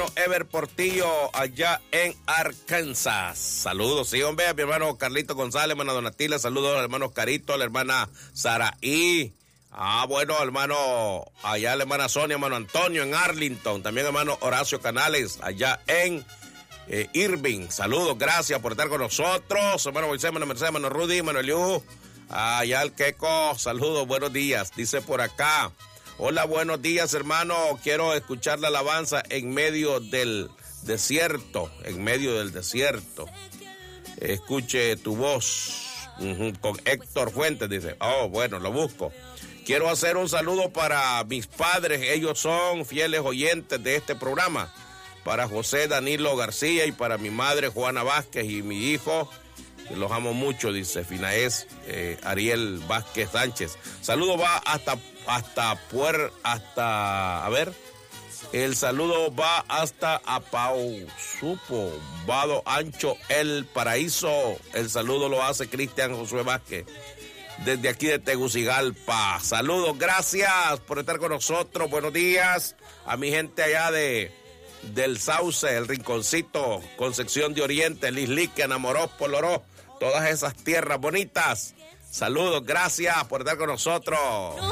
Ever Portillo, allá en Arkansas. Saludos, sí, hombre, a mi hermano Carlito González, hermana Donatila, saludos al hermano Carito, a la hermana Saraí. Bueno, hermano, allá la hermana Sonia, hermano Antonio en Arlington, también hermano Horacio Canales, allá en Irving. Saludos, gracias por estar con nosotros. Hermano Moisés, hermano Mercedes, hermano Rudy, hermano Eliú, allá el Queco, saludos, buenos días. Dice por acá, hola, buenos días, hermano, quiero escuchar la alabanza en medio del desierto, Escuche tu voz, con Héctor Fuentes, dice. Bueno, lo busco. Quiero hacer un saludo para mis padres, ellos son fieles oyentes de este programa. Para José Danilo García y para mi madre Juana Vázquez y mi hijo, que los amo mucho, dice Finaez Ariel Vázquez Sánchez. Saludo va el saludo va hasta Apausupo, Vado Ancho, El Paraíso. El saludo lo hace Cristian Josué Vázquez, desde aquí de Tegucigalpa. Saludos, gracias por estar con nosotros. Buenos días a mi gente allá del Sauce, el Rinconcito, Concepción de Oriente, Lislique, Anamorós, Poloró, todas esas tierras bonitas. Saludos, gracias por estar con nosotros.